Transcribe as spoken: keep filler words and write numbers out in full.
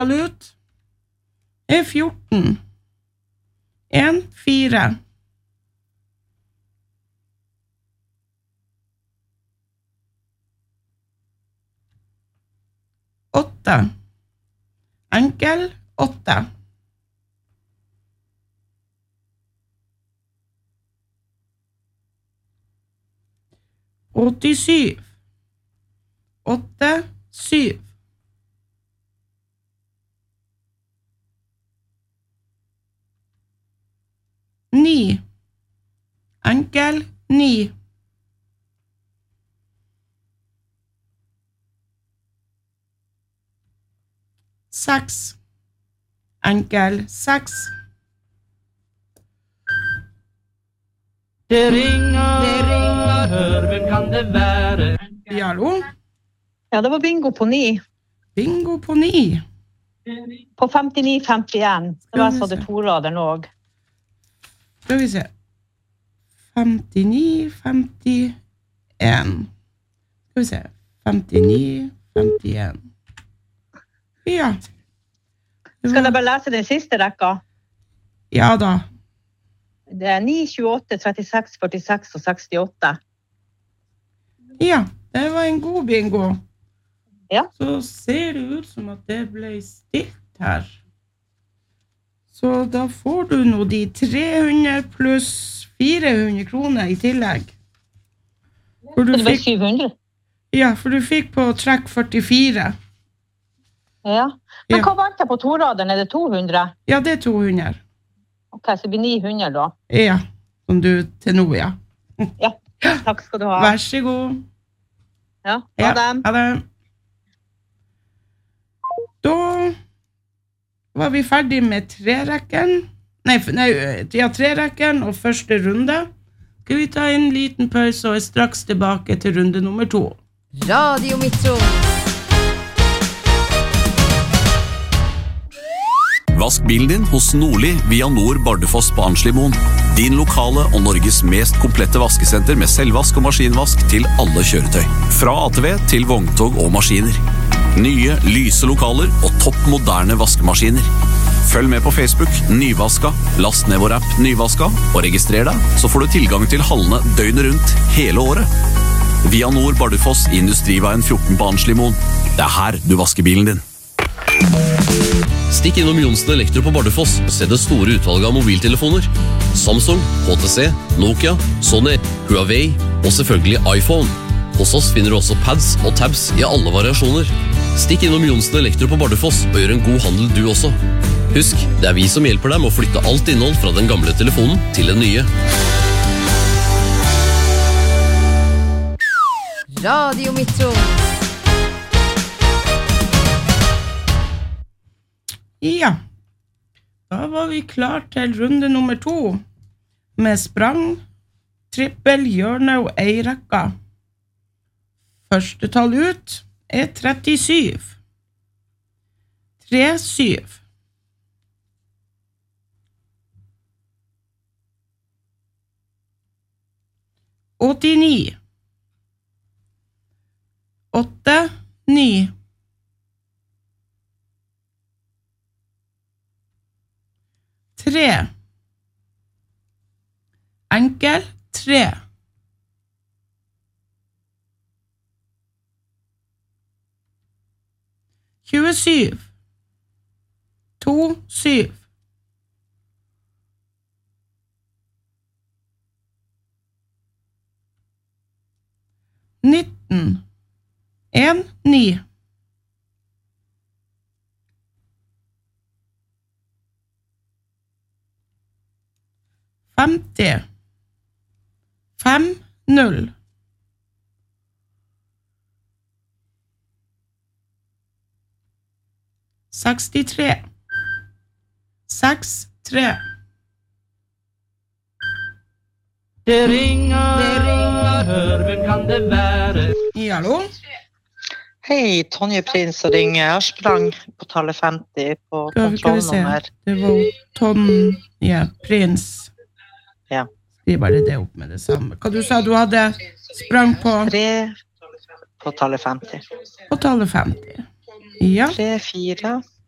ut er fjorten. En, fire. Åtte. Enkel, åtte. åttisyv. Åtte, syv. Ni. Enkel, ni. Seks. Enkel, seks. Det ringer, det ringer, hør, hvem kan det være? Hallo? Ja, det var bingo på ni. Bingo på ni. På femtini femtien. Det var så det to-raderen også. Skal vi se. femtini femtien. Skal vi se. femtini femtien. Ja. Skal jeg bare lese den siste rekka? Ja da. Det er ni, tjueåtte, trettiseks, førtiseks og sekstiåtte. Ja, det var en god bingo. Ja. Så ser det ut som at det ble stilt her. Så da får du nå de tre hundre pluss fire hundre kroner i tillegg. For du det var fikk, syv hundre? ja, for du fikk på trekk førtifire. Ja. Men Ja. hva vant jeg på to-raderen? Er det to hundre? Ja, det er to hundre. Ok, så det blir ni hundre da. Ja, som du til nå, ja. Ja, takk skal du ha. Vær så god. Ja, Ja, ha det. ha det. Da var vi ferdig med trerekken. Nei, f- nei, ja, trerekken og første runde. Skal vi ta en liten pause og er straks tilbake til runde nummer to. Radio Metro. Vask bilen din hos Nordli via Nord Bardufoss på Arnslimoen. Din lokale og Norges mest komplette vaskesenter med selvvask og maskinvask til alle kjøretøy. Fra A T V til vogntog og maskiner. Nye, lyse lokaler og topp moderne vaskemaskiner. Følg med på Facebook, Nyvaska, last ned vår app Nyvaska og registrer deg, så får du tilgang til hallene døgnet rundt hele året. Via Nord Bardufoss i Industriveien fjorten på Arnslimoen. Det er her du vasker bilen din. Stikk innom Jonsen Elektro på Bardufoss og se det store utvalget av mobiltelefoner. Samsung, H T C, Nokia, Sony, Huawei og selvfølgelig iPhone. Hos oss finner du også pads og tabs i alle variasjoner. Stikk innom Jonsen Elektro på Bardufoss og gjør en god handel du også. Husk, det er vi som hjelper deg med å flytte alt innhold fra den gamle telefonen til den nye. Radio Metro. Ja, da var vi klar til runde nummer to, med sprang, trippel, hjørne og eirekka. Første tall ut er trettisyv. Tre, syv. åttini. Åtte, ni. Tre. Enkel, tre. tjuesyv. To, syv. nitten. En, ni. femti. Fem, null. sekstitre. Seks, tre. Det ringer, det ringer, hør, hvem kan det være? Hallo? Hei, Tonje Prins og ringer. Jeg har sprang på tallet femti på Skal vi, skal vi se. kontrollnummer. Det var jo Tonje Prins. Ja. Skriv bare det opp med det samme. Hva du sa du hadde sprang på? Tre på tallet femti. På tallet femti. Ja. Tre, fire,